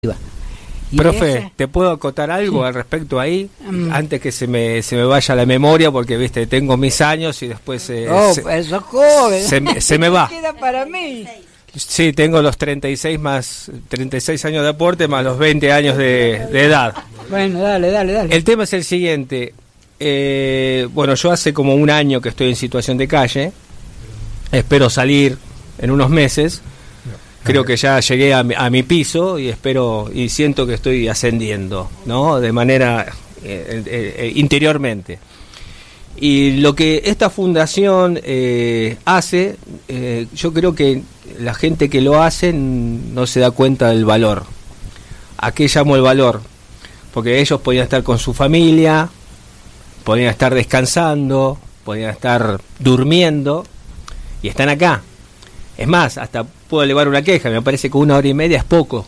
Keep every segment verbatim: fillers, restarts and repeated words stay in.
Y Profe, ese... ¿te puedo acotar algo sí. al respecto ahí? Mm. Antes que se me se me vaya la memoria, porque viste tengo mis años y después eh, oh, se, pues sos joven. se, se me va. Queda para mí. Sí, tengo los treinta y seis más treinta y seis años de aporte más los veinte años de, de edad. Bueno, dale, dale, dale. El tema es el siguiente. Eh, bueno, yo hace como un año que estoy en situación de calle. Espero salir en unos meses. Creo que ya llegué a mi, a mi piso y espero y siento que estoy ascendiendo, ¿no? De manera eh, eh, eh, interiormente. Y lo que esta fundación eh, hace, eh, yo creo que la gente que lo hace no se da cuenta del valor. ¿A qué llamo el valor? Porque ellos podían estar con su familia, podían estar descansando, podían estar durmiendo y están acá. Es más, hasta puedo elevar una queja, me parece que una hora y media es poco,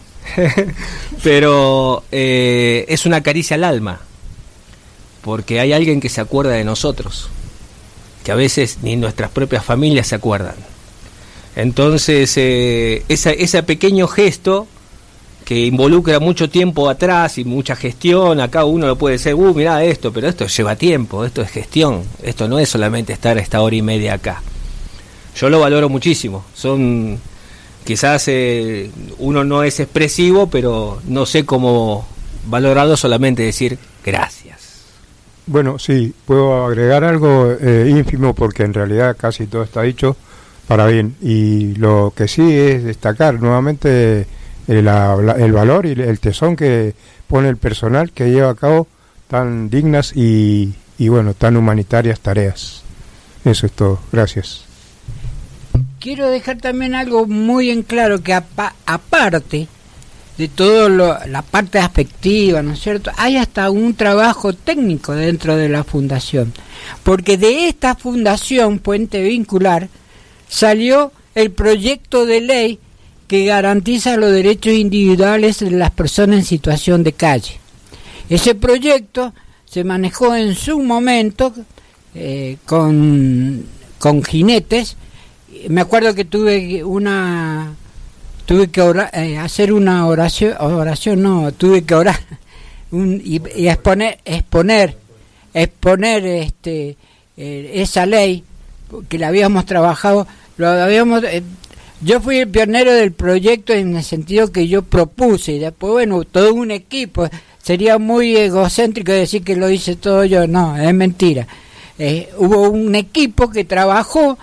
pero eh, es una caricia al alma, porque hay alguien que se acuerda de nosotros, que a veces ni nuestras propias familias se acuerdan. Entonces, eh, esa, ese pequeño gesto que involucra mucho tiempo atrás y mucha gestión, acá uno lo puede decir, uh, mirá esto, pero esto lleva tiempo, esto es gestión, esto no es solamente estar esta hora y media acá. Yo lo valoro muchísimo. Son quizás eh, uno no es expresivo, pero no sé cómo valorarlo, solamente decir gracias. Bueno, sí, puedo agregar algo eh, ínfimo porque en realidad casi todo está dicho para bien. Y lo que sí es destacar nuevamente eh, la, la, el valor y el tesón que pone el personal que lleva a cabo tan dignas y, y bueno, tan humanitarias tareas. Eso es todo. Gracias. Quiero dejar también algo muy en claro, que apa, aparte de todo lo, la parte afectiva, ¿no es cierto?, hay hasta un trabajo técnico dentro de la fundación, porque de esta fundación Puente Vincular salió el proyecto de ley que garantiza los derechos individuales de las personas en situación de calle. Ese proyecto se manejó en su momento eh, con, con jinetes. Me acuerdo que tuve una tuve que orar, eh, hacer una oración oración no tuve que orar un, y, y exponer exponer exponer este eh, esa ley que la habíamos trabajado, lo habíamos eh, yo fui el pionero del proyecto en el sentido que yo propuse, y después bueno, todo un equipo. Sería muy egocéntrico decir que lo hice todo yo, no, es mentira. Eh, hubo un equipo que trabajó.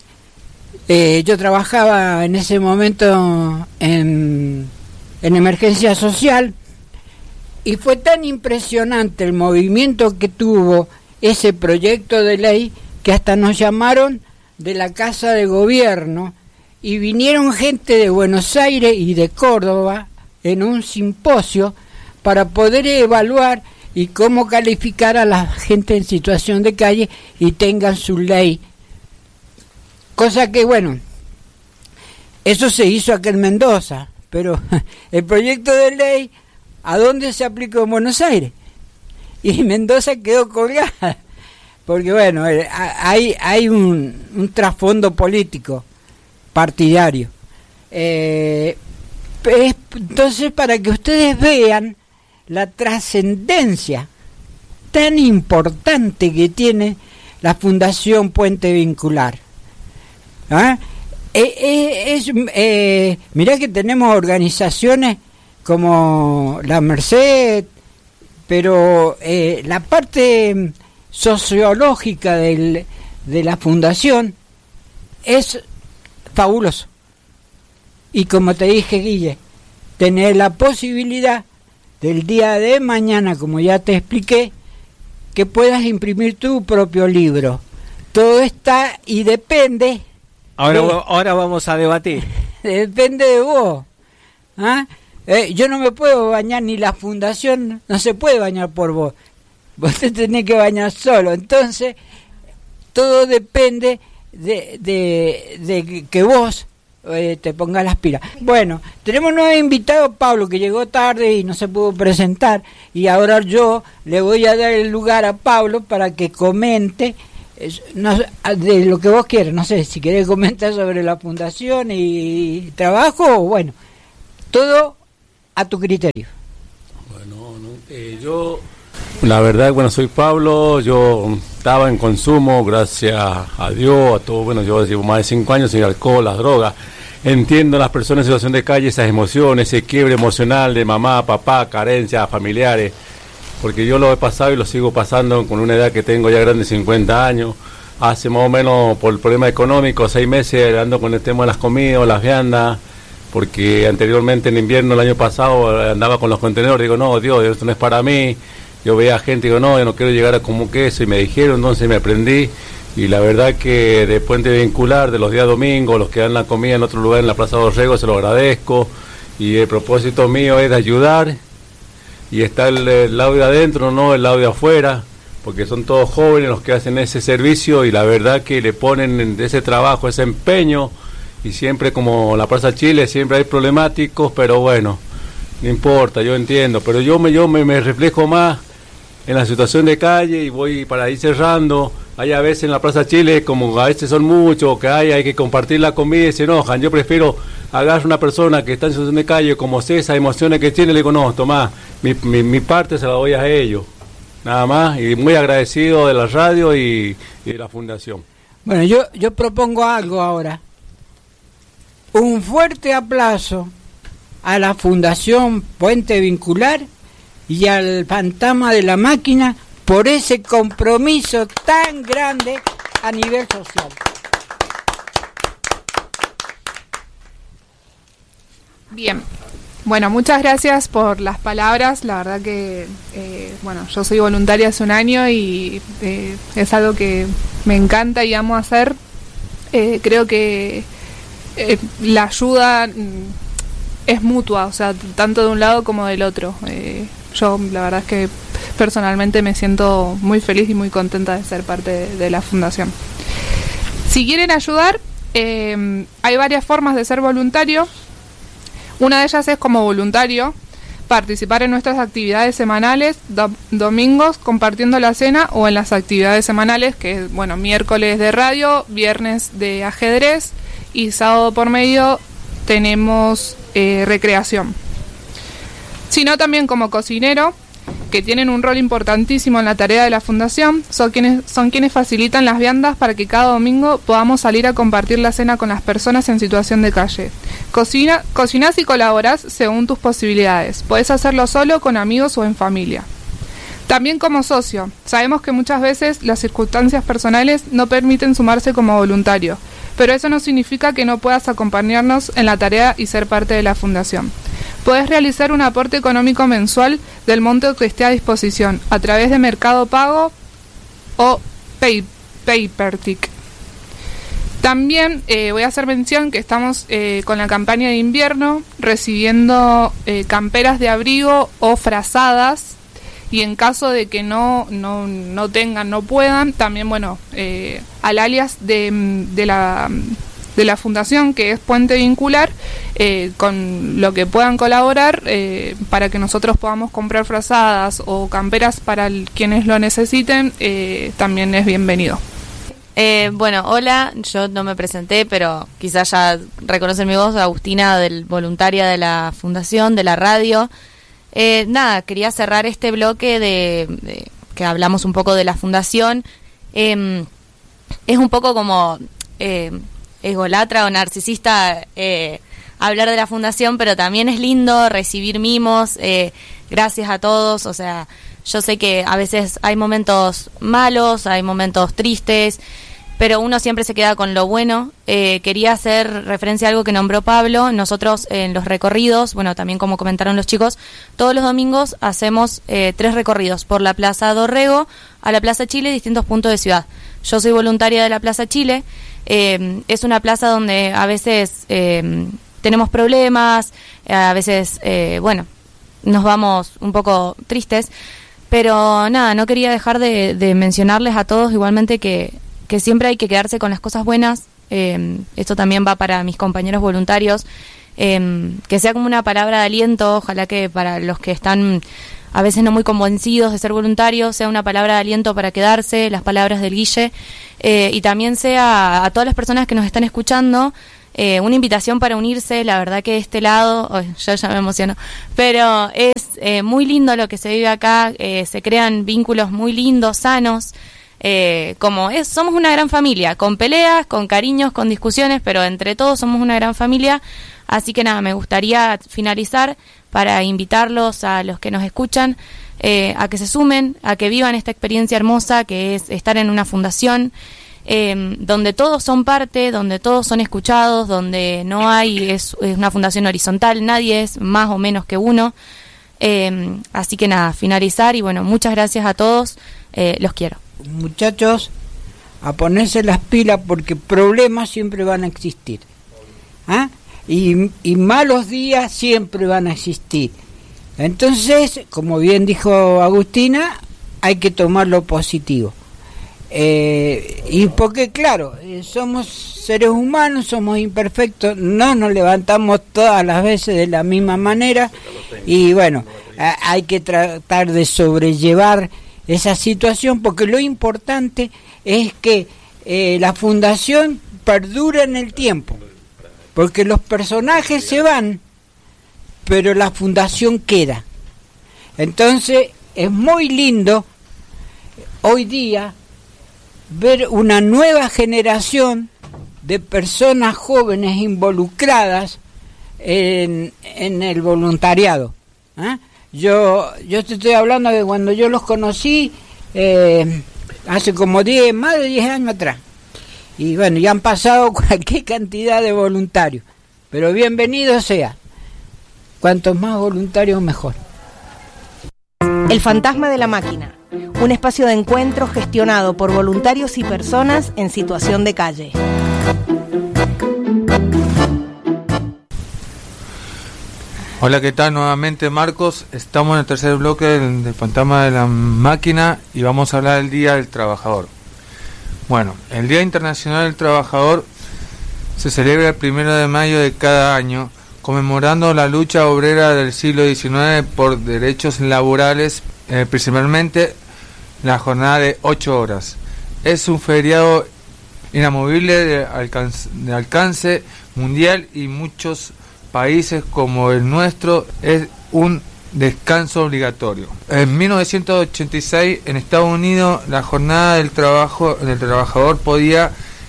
Eh, yo trabajaba en ese momento en, en emergencia social y fue tan impresionante el movimiento que tuvo ese proyecto de ley que hasta nos llamaron de la Casa de Gobierno y vinieron gente de Buenos Aires y de Córdoba en un simposio para poder evaluar y cómo calificar a la gente en situación de calle y tengan su ley. Cosa que, bueno, eso se hizo aquí en Mendoza, pero el proyecto de ley, ¿a dónde se aplicó? En Buenos Aires. Y Mendoza quedó colgada, porque, bueno, hay, hay un, un trasfondo político, partidario. Eh, entonces, para que ustedes vean la trascendencia tan importante que tiene la Fundación Puente Vincular. ¿Ah? Eh, eh, es, eh, mirá que tenemos organizaciones como la Merced, pero eh, la parte sociológica del, de la fundación es fabuloso. Y como te dije, Guille, tener la posibilidad del día de mañana, como ya te expliqué, que puedas imprimir tu propio libro. Todo está y depende. Ahora, de, ahora vamos a debatir. Depende de vos. ¿Ah? Eh, yo no me puedo bañar, ni la fundación no se puede bañar por vos. Vos te tenés que bañar solo. Entonces, todo depende de, de, de que vos eh, te pongas las pilas. Bueno, tenemos un nuevo invitado, Pablo, que llegó tarde y no se pudo presentar. Y ahora yo le voy a dar el lugar a Pablo para que comente no, de lo que vos quieras, no sé, si querés comentar sobre la fundación y trabajo, bueno, todo a tu criterio. Bueno, no, eh, yo, la verdad, bueno, soy Pablo, yo estaba en consumo, gracias a Dios, a todo, bueno, yo llevo más de cinco años sin alcohol, las drogas. Entiendo a las personas en situación de calle, esas emociones, ese quiebre emocional de mamá, papá, carencias familiares, porque yo lo he pasado y lo sigo pasando con una edad que tengo ya grande, cincuenta años. Hace más o menos, por el problema económico, seis meses ando con el tema de las comidas, las viandas, porque anteriormente en invierno el año pasado andaba con los contenedores, digo, no, Dios, esto no es para mí. Yo veía gente y digo, no, yo no quiero llegar a como queso, y me dijeron, entonces me aprendí. Y la verdad que de Puente Vincular, de los días domingos, los que dan la comida en otro lugar en la Plaza Dorrego, se lo agradezco. Y el propósito mío es de ayudar, y está el, el lado de adentro, no el lado de afuera, porque son todos jóvenes los que hacen ese servicio, y la verdad que le ponen ese trabajo, ese empeño, y siempre como la Plaza Chile, siempre hay problemáticos, pero bueno, no importa, yo entiendo, pero yo me, yo me, me reflejo más en la situación de calle, y voy para ir cerrando. Hay a veces en la Plaza Chile, como a veces son muchos, que hay, hay que compartir la comida y se enojan. Yo prefiero agarrar una persona que está en situación de calle, como sé esas emociones que tiene, le digo, no, tomá, mi, mi, mi parte se la doy a ellos. Nada más, y muy agradecido de la radio y, y de la fundación. Bueno, yo, yo propongo algo ahora. Un fuerte aplauso a la Fundación Puente Vincular y al Fantasma de la Máquina por ese compromiso tan grande a nivel social. Bien. Bueno, muchas gracias por las palabras. La verdad que, eh, bueno, yo soy voluntaria hace un año y eh, es algo que me encanta y amo hacer. Eh, creo que eh, la ayuda es mutua, o sea, tanto de un lado como del otro. Eh, yo, la verdad es que personalmente me siento muy feliz y muy contenta de ser parte de, de la fundación. Si quieren ayudar, eh, hay varias formas de ser voluntario. Una de ellas es como voluntario, participar en nuestras actividades semanales, do- domingos compartiendo la cena, o en las actividades semanales, que es, bueno, miércoles de radio, viernes de ajedrez y sábado por medio tenemos eh, recreación. Sino también como cocinero, que tienen un rol importantísimo en la tarea de la fundación, son quienes, son quienes facilitan las viandas para que cada domingo podamos salir a compartir la cena con las personas en situación de calle. Cocina, cocinas y colaboras según tus posibilidades. Podés hacerlo solo, con amigos o en familia. También como socio. Sabemos que muchas veces las circunstancias personales no permiten sumarse como voluntario, pero eso no significa que no puedas acompañarnos en la tarea y ser parte de la fundación. Podés realizar un aporte económico mensual del monto que esté a disposición a través de Mercado Pago o Pay, PayPerTic. También eh, voy a hacer mención que estamos eh, con la campaña de invierno recibiendo eh, camperas de abrigo o frazadas, y en caso de que no no, no tengan, no puedan, también, bueno, eh, al alias de, de la... de la fundación, que es Puente Vincular, eh, con lo que puedan colaborar eh, para que nosotros podamos comprar frazadas o camperas para el, quienes lo necesiten, eh, también es bienvenido. Eh, bueno, hola, yo no me presenté, pero quizás ya reconocen mi voz, Agustina, del voluntaria de la fundación, de la radio. Eh, nada, quería cerrar este bloque de, de que hablamos un poco de la fundación. Eh, es un poco como... Eh, egolatra o narcisista eh, hablar de la fundación, pero también es lindo recibir mimos, eh, gracias a todos. O sea, yo sé que a veces hay momentos malos, hay momentos tristes, pero uno siempre se queda con lo bueno. Eh, quería hacer referencia a algo que nombró Pablo. Nosotros en los recorridos, bueno, también como comentaron los chicos, todos los domingos hacemos eh, tres recorridos por la Plaza Dorrego a la Plaza Chile, distintos puntos de ciudad. Yo soy voluntaria de la Plaza Chile. Eh, es una plaza donde a veces eh, tenemos problemas, a veces, eh, bueno, nos vamos un poco tristes, pero nada, no quería dejar de, de mencionarles a todos igualmente que, que siempre hay que quedarse con las cosas buenas. Eh, esto también va para mis compañeros voluntarios, eh, que sea como una palabra de aliento. Ojalá que para los que están a veces no muy convencidos de ser voluntarios sea una palabra de aliento para quedarse, las palabras del Guille, eh, y también sea a todas las personas que nos están escuchando, Eh, una invitación para unirse, la verdad que de este lado, oh, ya, ya me emociono, pero es eh, muy lindo lo que se vive acá, eh, se crean vínculos muy lindos, sanos, eh, como es, somos una gran familia, con peleas, con cariños, con discusiones, pero entre todos somos una gran familia, así que nada, me gustaría finalizar para invitarlos a los que nos escuchan eh, a que se sumen, a que vivan esta experiencia hermosa que es estar en una fundación, Eh, donde todos son parte, donde todos son escuchados, donde no hay, es, es una fundación horizontal, nadie es más o menos que uno, eh, así que nada, finalizar y bueno, muchas gracias a todos, eh, los quiero. Muchachos, a ponerse las pilas porque problemas siempre van a existir, ¿ah? y, y malos días siempre van a existir, entonces, como bien dijo Agustina, hay que tomar lo positivo. Eh, y porque claro, eh, somos seres humanos, somos imperfectos, no nos levantamos todas las veces de la misma manera y bueno, a, hay que tratar de sobrellevar esa situación porque lo importante es que eh, la fundación perdure en el tiempo, porque los personajes se van, pero la fundación queda. Entonces es muy lindo hoy día ver una nueva generación de personas jóvenes involucradas en, en el voluntariado. ¿eh? Yo yo te estoy hablando de cuando yo los conocí eh, hace como diez, más de diez años atrás. Y bueno, ya han pasado cualquier cantidad de voluntarios. Pero bienvenido sea. Cuantos más voluntarios, mejor. El fantasma de la máquina. Un espacio de encuentro gestionado por voluntarios y personas en situación de calle. Hola, ¿qué tal? Nuevamente Marcos, estamos en el tercer bloque del, del fantasma de la máquina y vamos a hablar del Día del Trabajador. Bueno, el Día Internacional del Trabajador se celebra el primero de mayo de cada año, conmemorando la lucha obrera del siglo diecinueve por derechos laborales, eh, principalmente la jornada de ocho horas. Es un feriado inamovible de alcance, de alcance mundial y muchos países como el nuestro es un descanso obligatorio. En mil novecientos ochenta y seis en Estados Unidos la jornada del trabajo del trabajador podía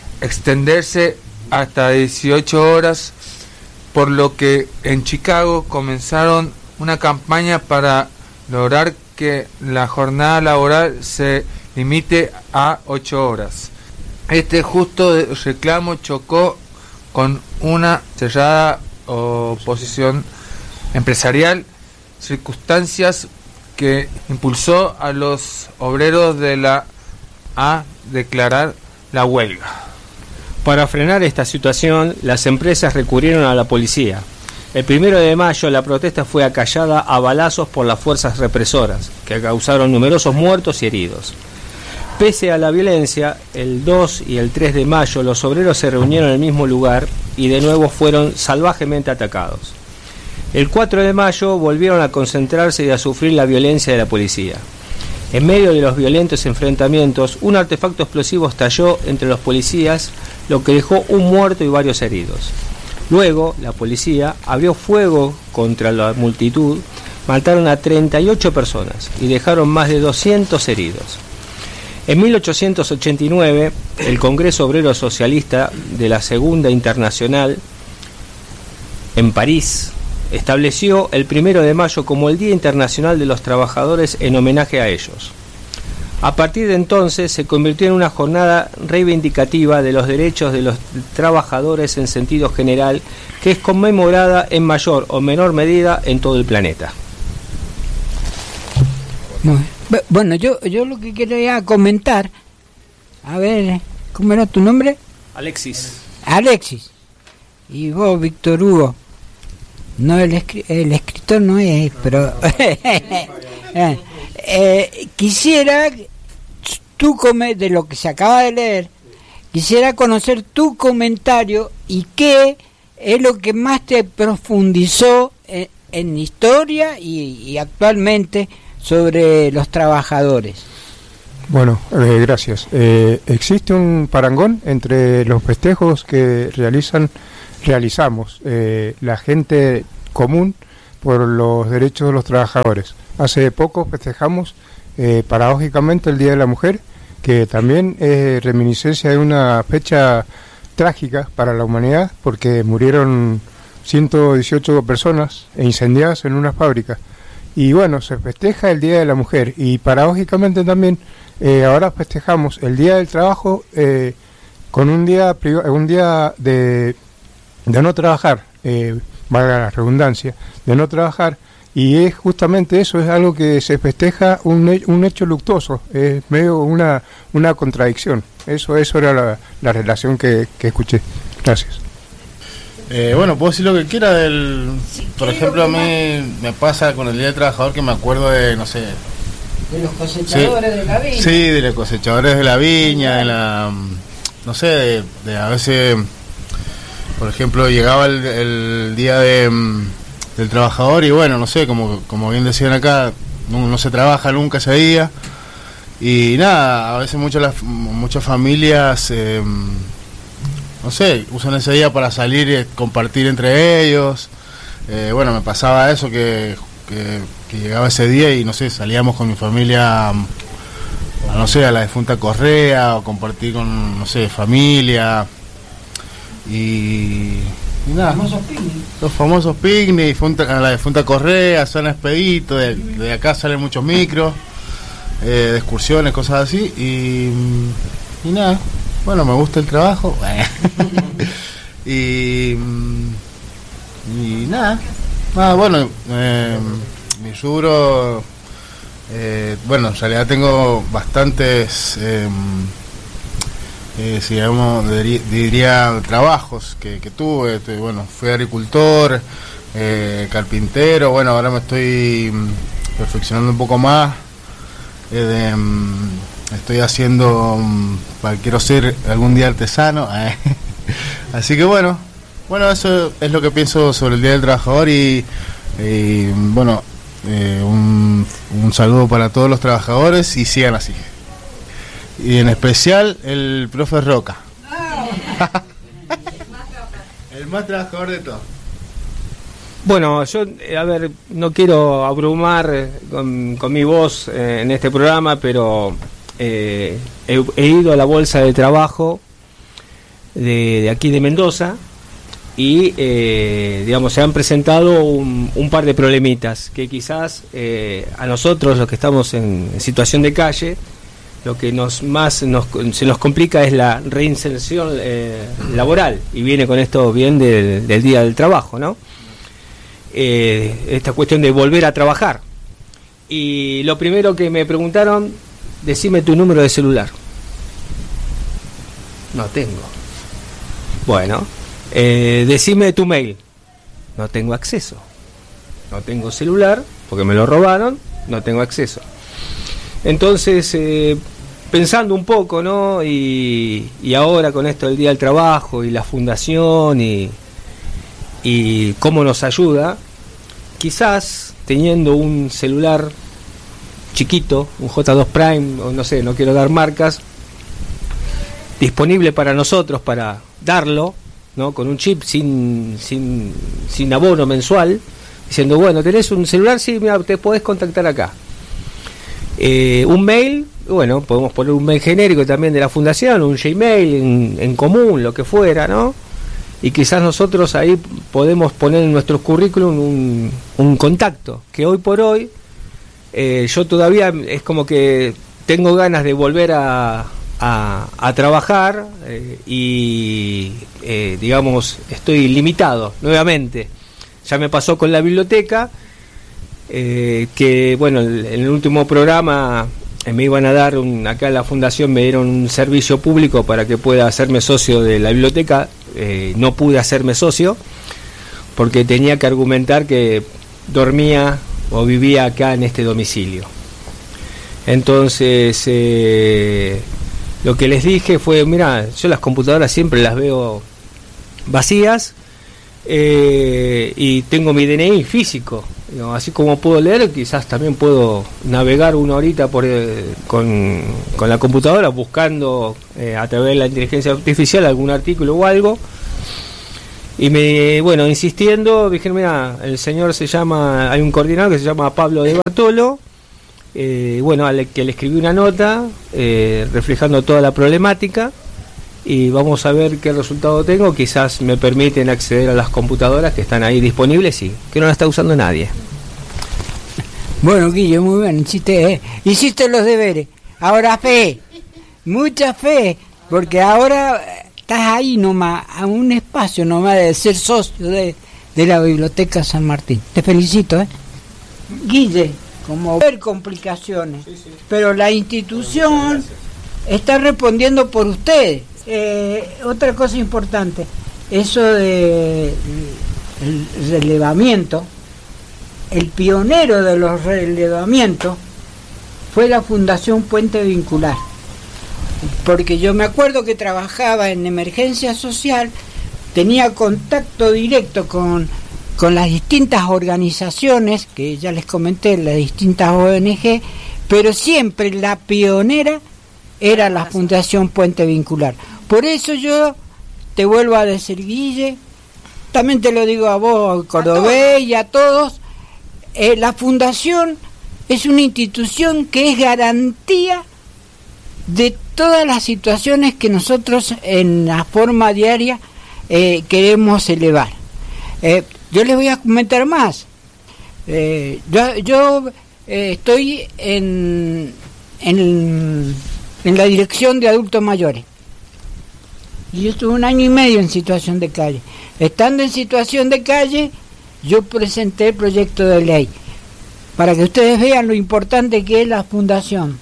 extenderse hasta dieciocho horas, por lo que en Chicago comenzaron una campaña para lograr que la jornada laboral se limite a ocho horas. Este justo reclamo chocó con una cerrada oposición empresarial, circunstancias que impulsó a los obreros de la a declarar la huelga. Para frenar esta situación, las empresas recurrieron a la policía. El primero de mayo la protesta fue acallada a balazos por las fuerzas represoras, que causaron numerosos muertos y heridos. Pese a la violencia, el dos y el tres de mayo los obreros se reunieron en el mismo lugar y de nuevo fueron salvajemente atacados. El cuatro de mayo volvieron a concentrarse y a sufrir la violencia de la policía. En medio de los violentos enfrentamientos, un artefacto explosivo estalló entre los policías, lo que dejó un muerto y varios heridos. Luego, la policía abrió fuego contra la multitud, mataron a treinta y ocho personas y dejaron más de doscientos heridos. En mil ochocientos ochenta y nueve, el Congreso Obrero Socialista de la Segunda Internacional, en París, estableció el primero de mayo como el Día Internacional de los Trabajadores en homenaje a ellos. A partir de entonces se convirtió en una jornada reivindicativa de los derechos de los trabajadores en sentido general, que es conmemorada en mayor o menor medida en todo el planeta. Bueno, yo yo lo que quería comentar, a ver, ¿cómo era tu nombre? Alexis. Alexis. Y vos, Víctor Hugo. No, el, escri- el escritor no es, pero eh, quisiera tú come de lo que se acaba de leer, quisiera conocer tu comentario y qué es lo que más te profundizó en, en historia y, y actualmente sobre los trabajadores. Bueno, eh, gracias. Eh, existe un parangón entre los festejos que realizan realizamos, eh, la gente común, por los derechos de los trabajadores. Hace poco festejamos eh, paradójicamente el Día de la Mujer, que también es reminiscencia de una fecha trágica para la humanidad, porque murieron ciento dieciocho personas incendiadas en una fábrica. Y bueno, se festeja el Día de la Mujer, y paradójicamente también eh, ahora festejamos el Día del Trabajo eh, con un día un día de, de no trabajar, eh, valga la redundancia, de no trabajar, y es justamente eso, es algo que se festeja un, un hecho luctuoso, es medio una, una contradicción. Eso, eso era la, la relación que, que escuché. Gracias. Eh, bueno, puedo decir lo que quiera del... Por ejemplo, a mí me pasa con el Día del Trabajador que me acuerdo de, no sé... De los cosechadores sí, de la viña. Sí, de los cosechadores de la viña, de la... No sé, de, de a veces... Por ejemplo, llegaba el, el día de, del trabajador y bueno, no sé, como, como bien decían acá, no, no se trabaja nunca ese día. Y nada, a veces muchas, muchas familias... Eh, no sé, usan ese día para salir y compartir entre ellos. Eh, bueno, me pasaba eso, que, que, que llegaba ese día y no sé, salíamos con mi familia, a, no sé, a la difunta Correa, o compartir con, no sé, familia. Y, y nada. Los famosos picnic. Los famosos picnic, a la difunta Correa, San Expedito, de, de acá salen muchos micros, eh, de excursiones, cosas así. Y, y nada. Bueno, me gusta el trabajo. y, y nada. Ah, bueno, eh, mi rubro, eh, bueno, en realidad tengo bastantes, eh, eh, si digamos, diría, diría trabajos que, que tuve. Bueno, fui agricultor, eh, carpintero. Bueno, ahora me estoy perfeccionando un poco más. Eh, de, Estoy haciendo, quiero ser algún día artesano, eh. Así que bueno, bueno, eso es lo que pienso sobre el Día del Trabajador y, y bueno, eh, un, un saludo para todos los trabajadores y sigan así. Y en especial el profe Roca. El más trabajador de todos. Bueno, yo, a ver, no quiero abrumar con, con mi voz eh, en este programa, pero... Eh, he, he ido a la bolsa de trabajo de, de aquí de Mendoza y eh, digamos se han presentado un, un par de problemitas que quizás eh, a nosotros los que estamos en, en situación de calle lo que nos más nos, se nos complica es la reinserción eh, laboral, y viene con esto bien del, del Día del Trabajo, ¿no? Eh, esta cuestión de volver a trabajar, y lo primero que me preguntaron: decime tu número de celular. No tengo. Bueno, eh, decime tu mail. No tengo acceso. No tengo celular porque me lo robaron. No tengo acceso. Entonces, eh, pensando un poco, ¿no? Y, y ahora con esto del Día del Trabajo y la fundación y, y cómo nos ayuda, quizás teniendo un celular chiquito, un J dos Prime, o no sé, no quiero dar marcas, disponible para nosotros para darlo, ¿no? Con un chip sin sin sin abono mensual, diciendo, bueno, tenés un celular, sí, mira, te podés contactar acá. Eh, un mail, bueno, podemos poner un mail genérico también de la fundación, un Gmail en, en común, lo que fuera, ¿no? Y quizás nosotros ahí podemos poner en nuestro currículum un, un contacto, que hoy por hoy Eh, yo todavía es como que tengo ganas de volver a, a, a trabajar eh, y eh, digamos estoy limitado nuevamente. Ya me pasó con la biblioteca, eh, que bueno, en el último programa eh, me iban a dar un, acá en la fundación me dieron un servicio público para que pueda hacerme socio de la biblioteca. Eh, no pude hacerme socio porque tenía que argumentar que dormía o vivía acá en este domicilio. Entonces eh, lo que les dije fue: mira, yo las computadoras siempre las veo vacías, eh, y tengo mi D N I físico, ¿no? Así como puedo leer, quizás también puedo navegar una horita por, eh, con, con la computadora buscando eh, a través de la inteligencia artificial algún artículo o algo. Y Y me, bueno, insistiendo, dijeron, mira, el señor se llama, hay un coordinador que se llama Pablo de Bartolo, eh, bueno, al que le escribí una nota eh, reflejando toda la problemática, y vamos a ver qué resultado tengo. Quizás me permiten acceder a las computadoras que están ahí disponibles y que no la está usando nadie. Bueno, Guille, muy bien, hiciste, eh, hiciste los deberes. Ahora fe, mucha fe, porque ahora estás ahí nomás, a un espacio nomás de ser socio de, de la Biblioteca San Martín. Te felicito, ¿eh? Guille, como ver complicaciones, sí, sí. Pero la institución está respondiendo por ustedes. Eh, otra cosa importante, eso de el relevamiento, el pionero de los relevamientos fue la Fundación Puente Vincular, porque yo me acuerdo que trabajaba en emergencia social, tenía contacto directo con, con las distintas organizaciones, que ya les comenté, las distintas O N G, pero siempre la pionera era la Fundación Puente Vincular. Por eso yo te vuelvo a decir, Guille, también te lo digo a vos, Cordobés, y a todos, eh, la Fundación es una institución que es garantía de todas las situaciones que nosotros en la forma diaria eh, queremos elevar. Eh, yo les voy a comentar más. Eh, yo yo eh, estoy en, en, en la dirección de adultos mayores. Y yo estuve un año y medio en situación de calle. Estando en situación de calle, yo presenté el proyecto de ley para que ustedes vean lo importante que es la fundación.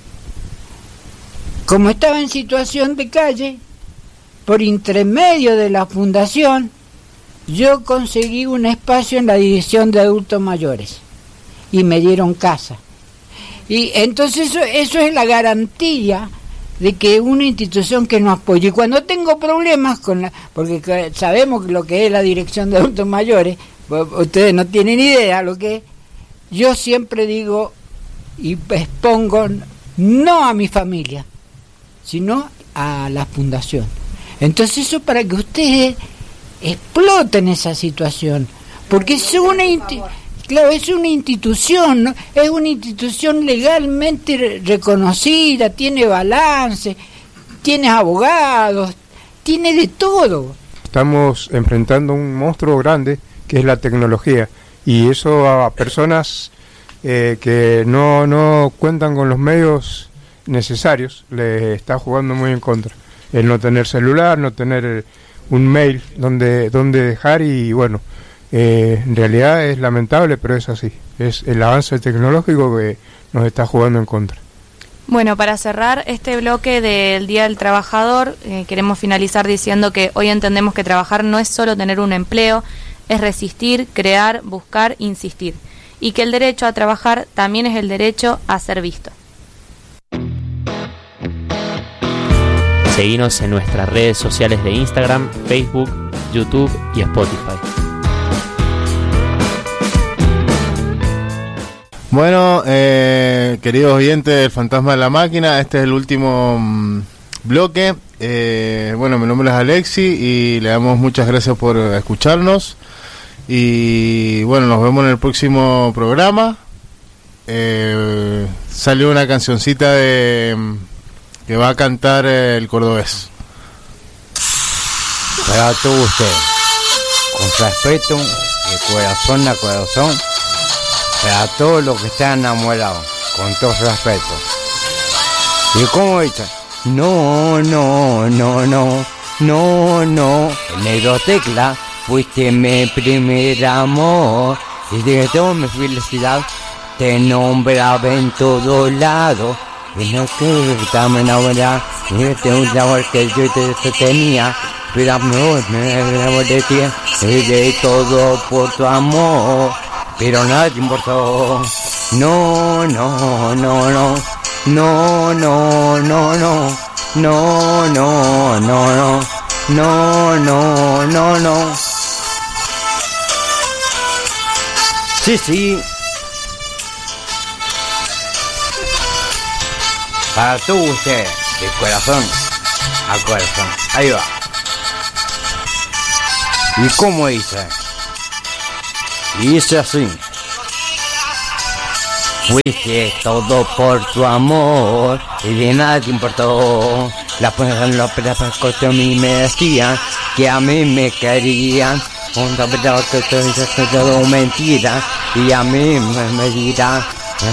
Como estaba en situación de calle, por intermedio de la fundación, yo conseguí un espacio en la dirección de adultos mayores y me dieron casa. Y entonces eso, eso es la garantía de que una institución que nos apoye. Y cuando tengo problemas con la, porque sabemos lo que es la dirección de adultos mayores, ustedes no tienen idea lo que es, yo siempre digo y expongo no a mi familia, sino a la fundación. Entonces eso para que ustedes exploten esa situación, porque es una claro, es una institución, ¿no? Es una institución legalmente reconocida, tiene balance, tiene abogados, tiene de todo. Estamos enfrentando un monstruo grande que es la tecnología, y eso a personas eh, que no, no cuentan con los medios necesarios les está jugando muy en contra. El no tener celular, no tener un mail donde, donde dejar, y bueno, eh, en realidad es lamentable, pero es así. Es el avance tecnológico que nos está jugando en contra. Bueno, para cerrar este bloque del Día del Trabajador, eh, queremos finalizar diciendo que hoy entendemos que trabajar no es solo tener un empleo, es resistir, crear, buscar, insistir. Y que el derecho a trabajar también es el derecho a ser visto. Seguinos en nuestras redes sociales de Instagram, Facebook, YouTube y Spotify. Bueno, eh, queridos oyentes del Fantasma de la Máquina, este es el último mmm, bloque. Eh, bueno, mi nombre es Alexi y le damos muchas gracias por escucharnos. Y bueno, nos vemos en el próximo programa. Eh, salió una cancioncita de que va a cantar el Cordobés. Para todo usted, con respeto, de corazón a corazón, para todos los que están enamorados, con todo respeto. ¿Y cómo dice? No, no, no, no, no, no. Negro Tecla, fuiste mi primer amor. Y de toda mi felicidad, te nombraba en todos lados. Y no quiero que te me enamorara, y este es un amor que yo te, te tenía. Pero amor, me enamoré de ti, y de todo por tu amor. Pero nada te importó. No, no, no, no. No, no, no, no. No, no, no, no. No, no, no, no. Sí, sí. Para tú usted, de corazón a corazón. Ahí va. ¿Y cómo dice? Dice así. Fuiste todo por tu amor y de nada te importó. Las pones en los pedazos que a mí me decían que a mí me querían. Un pedazos que todo es todo mentira y a mí me, me dirán.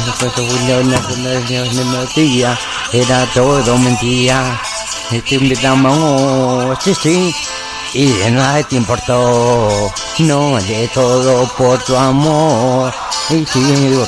Era todo mentira. Este me amor, sí, sí. Y de nada te importó, no de todo por tu amor. Y si